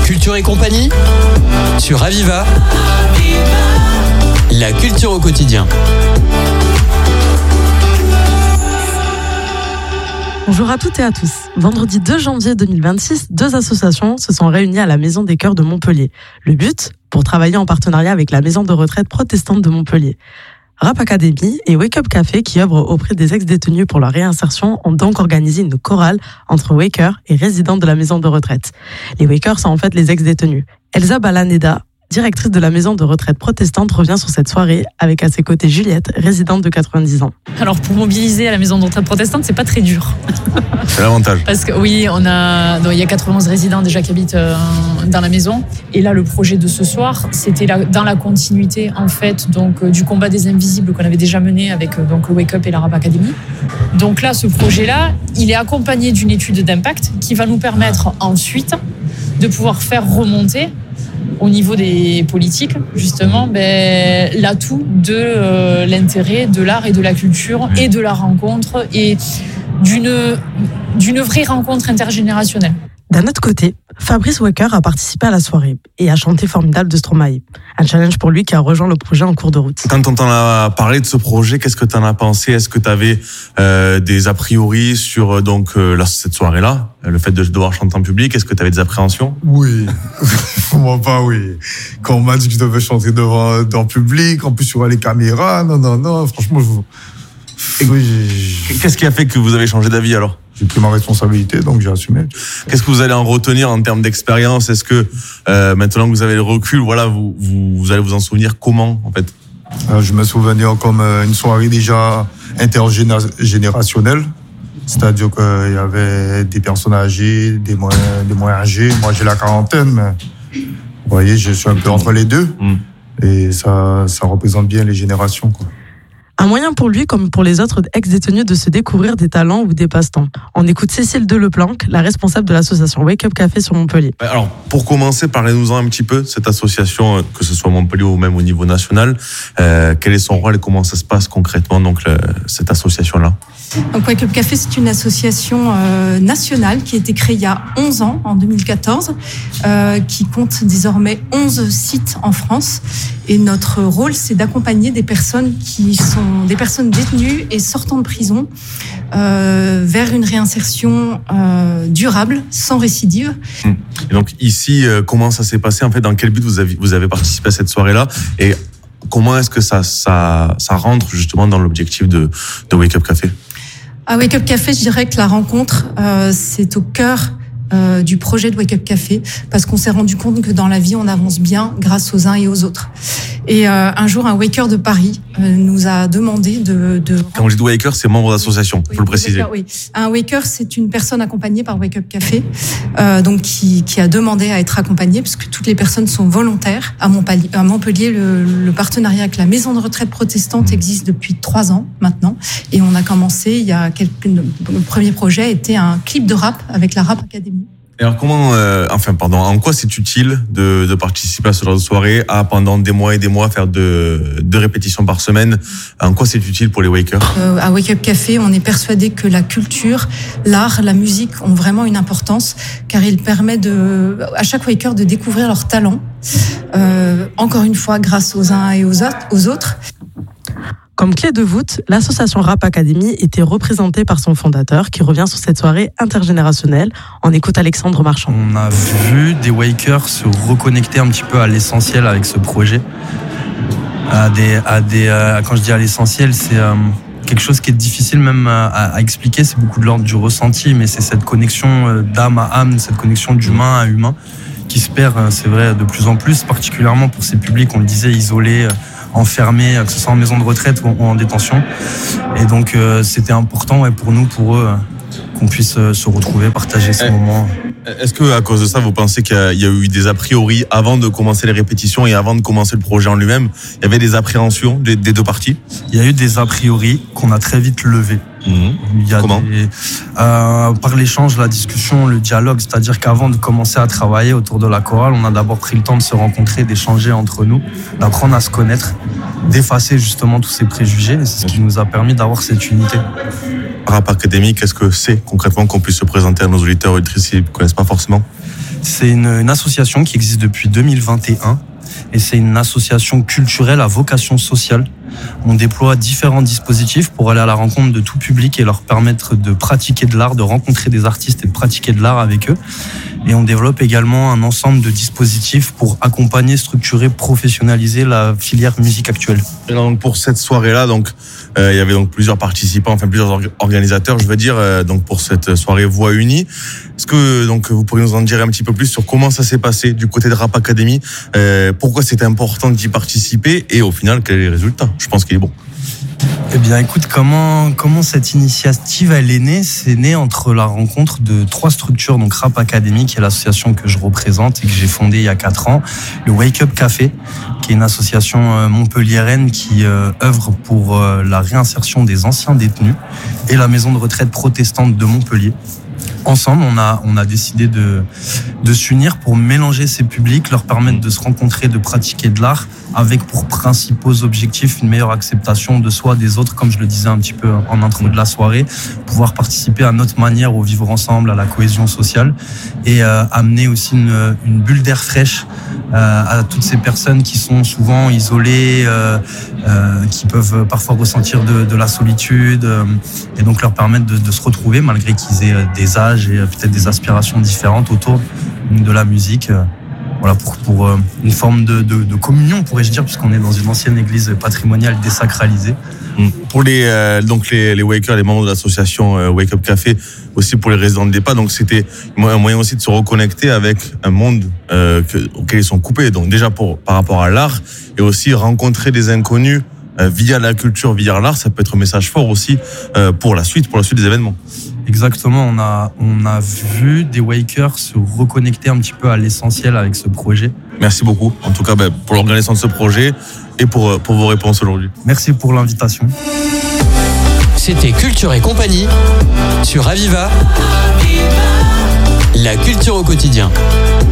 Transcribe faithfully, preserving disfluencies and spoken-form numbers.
Culture et compagnie sur Aviva. La culture au quotidien. Bonjour à toutes et à tous. Vendredi deux janvier deux mille vingt-six, deux associations se sont réunies à la Maison des Chœurs de Montpellier. Le but, pour travailler en partenariat avec la Maison de retraite protestante de Montpellier. Rap Academy et Wake Up Café, qui œuvrent auprès des ex-détenus pour leur réinsertion, ont donc organisé une chorale entre Wakers et résidents de la maison de retraite. Les Wakers sont en fait les ex-détenus. Elsa Balaneda, directrice de la maison de retraite protestante, revient sur cette soirée avec à ses côtés Juliette, résidente de quatre-vingt-dix ans. Alors pour mobiliser à la maison de retraite protestante, c'est pas très dur. C'est l'avantage. Parce que oui, on a, donc, il y a quatre-vingt-onze résidents déjà qui habitent euh, dans la maison. Et là, le projet de ce soir, c'était la, dans la continuité en fait donc euh, du combat des invisibles qu'on avait déjà mené avec euh, donc le Wake Up et la Rap Academy. Donc là, ce projet-là, il est accompagné d'une étude d'impact qui va nous permettre ensuite de pouvoir faire remonter au niveau des politiques, justement, ben, l'atout de euh, l'intérêt de l'art et de la culture et de la rencontre et d'une, d'une vraie rencontre intergénérationnelle. D'un autre côté, Fabrice Waker a participé à la soirée et a chanté Formidable de Stromae. Un challenge pour lui qui a rejoint le projet en cours de route. Quand on t'en a parlé de ce projet, qu'est-ce que tu en as pensé ? Est-ce que tu avais euh, des a priori sur donc, euh, là, cette soirée-là, le fait de devoir chanter en public ? Est-ce que tu avais des appréhensions ? Oui, moi pas oui. Quand on m'a dit que je devais chanter devant, dans le public, en plus sur les caméras, non, non, non, franchement, je... oui, j'ai... Qu'est-ce qui a fait que vous avez changé d'avis alors ? J'ai pris ma responsabilité, donc j'ai assumé. Qu'est-ce que vous allez en retenir en termes d'expérience ? Est-ce que euh, maintenant que vous avez le recul, voilà, vous, vous, vous allez vous en souvenir comment en fait ? euh, Je me souviens comme une soirée déjà intergénérationnelle. C'est-à-dire qu'il y avait des personnes âgées, des moins, des moins âgés. Moi, j'ai la quarantaine, mais vous voyez, je suis un peu entre les deux. Mmh. Et ça, ça représente bien les générations, quoi. Un moyen pour lui, comme pour les autres ex-détenus, de se découvrir des talents ou des passe-temps. On écoute Cécile Deleplanque, la responsable de l'association Wake Up Café sur Montpellier. Alors, pour commencer, parlez-nous-en un petit peu, cette association, que ce soit Montpellier ou même au niveau national. Euh, quel est son rôle et comment ça se passe concrètement, donc, le, cette association-là ? Donc, Wake Up Café, c'est une association euh, nationale qui a été créée il y a onze ans, en deux mille quatorze, euh, qui compte désormais onze sites en France. Et notre rôle, c'est d'accompagner des personnes qui sont des personnes détenues et sortant de prison euh, vers une réinsertion euh, durable, sans récidive. Et donc ici, euh, comment ça s'est passé ? En fait, dans quel but vous avez, vous avez participé à cette soirée-là ? Et comment est-ce que ça, ça, ça rentre justement dans l'objectif de, de Wake Up Café ? À Wake Up Café, je dirais que la rencontre, euh, c'est au cœur Euh, du projet de Wake Up Café, parce qu'on s'est rendu compte que dans la vie, on avance bien grâce aux uns et aux autres. Et euh, un jour, un Waker de Paris euh, nous a demandé de... de... Quand je dis Waker, c'est membre d'association, il oui, faut le préciser. Waker, oui. Un Waker, c'est une personne accompagnée par Wake Up Café, euh, donc qui, qui a demandé à être accompagnée, parce que toutes les personnes sont volontaires. À Montpellier, à Montpellier le, le partenariat avec la maison de retraite protestante existe depuis trois ans maintenant, et on a commencé, il y a quelques... Le premier projet était un clip de rap avec la Rap Academy. Alors comment, euh, enfin pardon, en quoi c'est utile de, de participer à ce genre de soirée, à pendant des mois et des mois faire deux, deux répétitions par semaine ? En quoi c'est utile pour les Wakers ? euh, À Wake Up Café, on est persuadé que la culture, l'art, la musique ont vraiment une importance, car il permet de, à chaque Waker de découvrir leurs talents, euh, encore une fois grâce aux uns et aux autres. Aux autres. Comme clé de voûte, l'association Rap Academy était représentée par son fondateur qui revient sur cette soirée intergénérationnelle. On écoute Alexandre Marchand. On a vu des Wakers se reconnecter un petit peu à l'essentiel avec ce projet. À des, à des, euh, quand je dis à l'essentiel, c'est euh, quelque chose qui est difficile même à, à expliquer. C'est beaucoup de l'ordre du ressenti, mais c'est cette connexion d'âme à âme, cette connexion d'humain à humain qui se perd, c'est vrai, de plus en plus, particulièrement pour ces publics, on le disait, isolés, enfermés, que ce soit en maison de retraite ou en détention. Et donc, euh, c'était important ouais, pour nous, pour eux, qu'on puisse euh, se retrouver, partager ces eh, moments. Est-ce que, à cause de ça, vous pensez qu'il y a, il y a eu des a priori avant de commencer les répétitions et avant de commencer le projet en lui-même ? Il y avait des appréhensions des, des deux parties ? Il y a eu des a priori qu'on a très vite levés. Mmh. Il y a Comment des, euh, par l'échange, la discussion, le dialogue, c'est-à-dire qu'avant de commencer à travailler autour de la chorale, on a d'abord pris le temps de se rencontrer, d'échanger entre nous, d'apprendre à se connaître, d'effacer justement tous ces préjugés, et c'est ce qui nous a permis d'avoir cette unité. Rap Academy, qu'est-ce que c'est concrètement qu'on puisse se présenter à nos auditeurs et auditrices qui ne connaissent pas forcément ? C'est une, une association qui existe depuis deux mille vingt et un et c'est une association culturelle à vocation sociale. On déploie différents dispositifs pour aller à la rencontre de tout public et leur permettre de pratiquer de l'art, de rencontrer des artistes et de pratiquer de l'art avec eux. Et on développe également un ensemble de dispositifs pour accompagner, structurer, professionnaliser la filière musique actuelle. Et donc pour cette soirée-là, donc euh, il y avait donc plusieurs participants, enfin plusieurs orga- organisateurs, je veux dire, euh, donc pour cette soirée Voix Unie. Est-ce que donc vous pourriez nous en dire un petit peu plus sur comment ça s'est passé du côté de Rap Academy, euh, pourquoi c'était important d'y participer et au final quel est le résultat? Je pense qu'il est bon. Eh bien, écoute, comment comment cette initiative elle est née? C'est né entre la rencontre de trois structures, donc Rap Academy, qui est l'association que je représente et que j'ai fondée il y a quatre ans, le Wake Up Café, qui est une association montpelliéraine qui euh, œuvre pour euh, la réinsertion des anciens détenus, et la maison de retraite protestante de Montpellier. Ensemble, on a, on a décidé de, de s'unir pour mélanger ces publics, leur permettre de se rencontrer, de pratiquer de l'art, avec pour principaux objectifs une meilleure acceptation de soi, des autres, comme je le disais un petit peu en intro de la soirée, pouvoir participer à notre manière au vivre ensemble, à la cohésion sociale, et euh, amener aussi une, une bulle d'air fraîche euh, à toutes ces personnes qui sont souvent isolées, euh, euh, qui peuvent parfois ressentir de, de la solitude, euh, et donc leur permettre de, de se retrouver malgré qu'ils aient des âges et peut-être des aspirations différentes autour de la musique. Voilà, pour, pour une forme de, de, de communion, pourrais-je dire, puisqu'on est dans une ancienne église patrimoniale désacralisée. Pour les, euh, donc les, les Wakers, les membres de l'association euh, Wake Up Café, aussi pour les résidents de l'EHPAD, donc c'était un moyen aussi de se reconnecter avec un monde euh, que, auquel ils sont coupés. Donc déjà pour, par rapport à l'art, et aussi rencontrer des inconnus euh, via la culture, via l'art, ça peut être un message fort aussi euh, pour la suite, pour la suite des événements. Exactement, on a, on a vu des Wakers se reconnecter un petit peu à l'essentiel avec ce projet. Merci beaucoup, en tout cas ben, pour l'organisation de ce projet et pour, pour vos réponses aujourd'hui. Merci pour l'invitation. C'était Culture et compagnie sur Aviva, la culture au quotidien.